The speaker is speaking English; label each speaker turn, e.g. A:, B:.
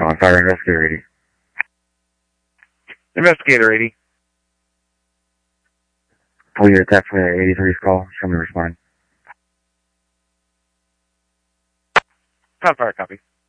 A: On fire, investigator 80.
B: Investigator 80.
A: Pull your attack for 83's call. Show me respond.
B: On fire, copy.